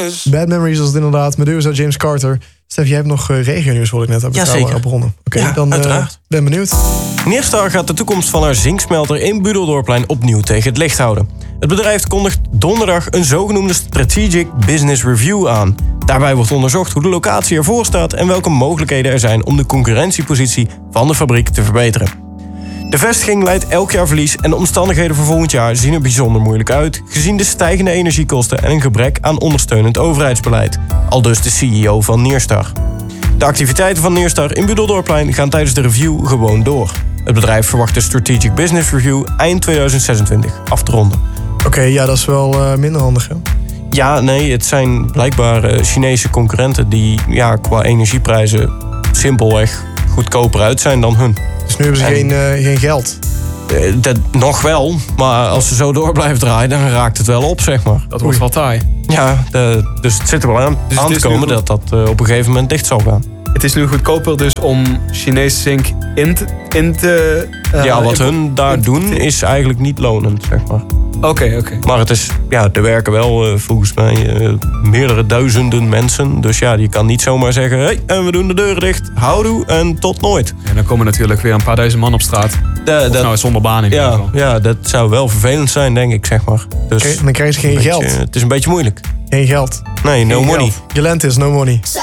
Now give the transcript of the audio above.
Memories. Bad Memories was het inderdaad. Medusa, James Carter. Stef, jij hebt nog regionieuws, hoor ik net. Ja, zeker. Begonnen. Oké, dan uiteraard. Ben benieuwd. Nyrstar gaat de toekomst van haar zinksmelter in Budel-Dorplein opnieuw tegen het licht houden. Het bedrijf kondigt donderdag een zogenoemde Strategic Business Review aan. Daarbij wordt onderzocht hoe de locatie ervoor staat en welke mogelijkheden er zijn om de concurrentiepositie van de fabriek te verbeteren. De vestiging leidt elk jaar verlies en de omstandigheden voor volgend jaar zien er bijzonder moeilijk uit, gezien de stijgende energiekosten en een gebrek aan ondersteunend overheidsbeleid. Aldus de CEO van Nyrstar. De activiteiten van Nyrstar in Budel-Dorplein gaan tijdens de review gewoon door. Het bedrijf verwacht de Strategic Business Review eind 2026 af te ronden. Oké, ja, dat is wel minder handig, hè? Ja, nee, het zijn blijkbaar Chinese concurrenten die qua energieprijzen simpelweg goedkoper uit zijn dan hun. Dus nu hebben ze geen geld. Dat nog wel, maar als ze zo door blijven draaien, dan raakt het wel op, zeg maar. Dat wordt wel taai. Ja, dus het zit er wel aan te komen dat op een gegeven moment dicht zal gaan. Het is nu goedkoper dus om Chinese zink in te wat hun daar doen is eigenlijk niet lonend, zeg maar. Oké. Maar het is, er werken wel volgens mij meerdere duizenden mensen. Dus je kan niet zomaar zeggen, en we doen de deuren dicht, houdoe en tot nooit. En dan komen natuurlijk weer een paar duizend man op straat. Zonder baan in ieder geval. Ja, dat zou wel vervelend zijn, denk ik, zeg maar. Dus dan krijgen ze geen geld. Het is een beetje moeilijk. Geen geld. Nee, no money. Gelentis, no money.